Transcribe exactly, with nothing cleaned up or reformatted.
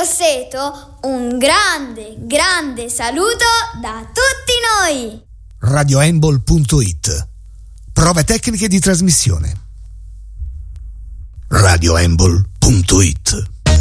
Grosseto, un grande, grande saluto da tutti noi. radioembol punto it. Prove tecniche di trasmissione. radioembol punto it